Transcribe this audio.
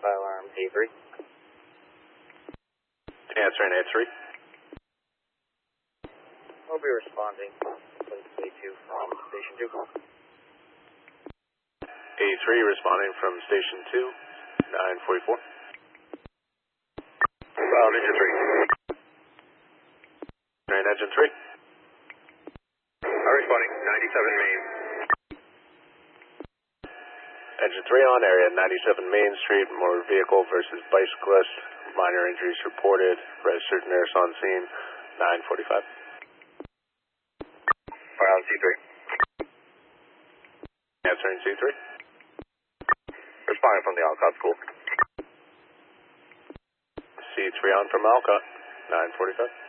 fire alarm A3. Answering A3. I'll be responding to A2 from Station 2. A3 responding from Station 2, 944. Engine 3. Train Engine 3. Responding, 97 Main. Engine 3 on area, 97 Main Street, motor vehicle versus bicyclist. Minor injuries reported. Registered nurse on scene, 945. Fire on C3. Answering C3. Responding from the Alcott School. C3 on from Alcott, 945.